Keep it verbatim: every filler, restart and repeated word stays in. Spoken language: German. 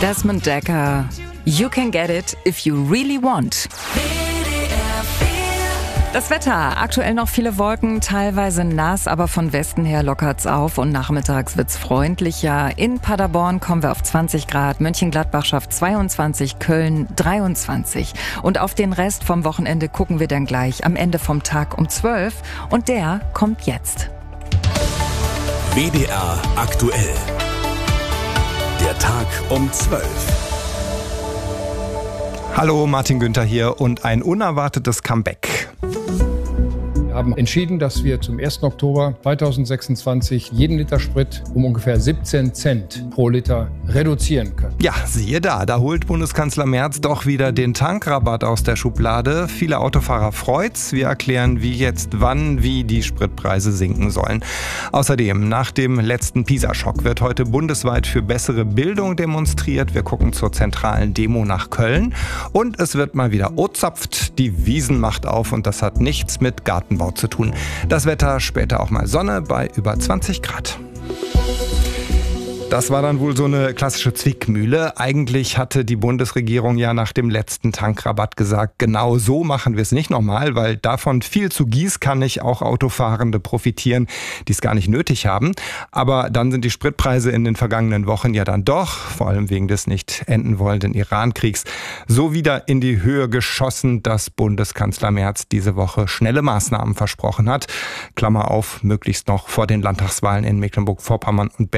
Desmond Dekker, You Can Get It If You Really Want. Das Wetter, aktuell noch viele Wolken, teilweise nass, aber von Westen her lockert's auf und nachmittags wird's freundlicher. In Paderborn kommen wir auf zwanzig Grad, Mönchengladbach schafft zweiundzwanzig, Köln dreiundzwanzig. Und auf den Rest vom Wochenende gucken wir dann gleich am Ende vom Tag um zwölf und der kommt jetzt. W D R aktuell. Der Tag um zwölf. Hallo, Martin Günther hier und ein unerwartetes Comeback. Wir haben entschieden, dass wir zum ersten Oktober zweitausendsechsundzwanzig jeden Liter Sprit um ungefähr siebzehn Cent pro Liter reduzieren können. Ja, siehe da, da holt Bundeskanzler Merz doch wieder den Tankrabatt aus der Schublade. Viele Autofahrer freut's. Wir erklären, wie jetzt, wann, wie die Spritpreise sinken sollen. Außerdem, nach dem letzten Pisa-Schock wird heute bundesweit für bessere Bildung demonstriert. Wir gucken zur zentralen Demo nach Köln. Und es wird mal wieder ozapft. Die Wiesn macht auf und das hat nichts mit Gartenbau zu tun. Das Wetter, später auch mal Sonne bei über zwanzig Grad. Das war dann wohl so eine klassische Zwickmühle. Eigentlich hatte die Bundesregierung ja nach dem letzten Tankrabatt gesagt, genau so machen wir es nicht nochmal, weil davon viel zu gießkannig auch Autofahrende profitieren, die es gar nicht nötig haben. Aber dann sind die Spritpreise in den vergangenen Wochen ja dann doch, vor allem wegen des nicht enden wollenden Iran-Kriegs, so wieder in die Höhe geschossen, dass Bundeskanzler Merz diese Woche schnelle Maßnahmen versprochen hat. Klammer auf, möglichst noch vor den Landtagswahlen in Mecklenburg-Vorpommern und Berlin.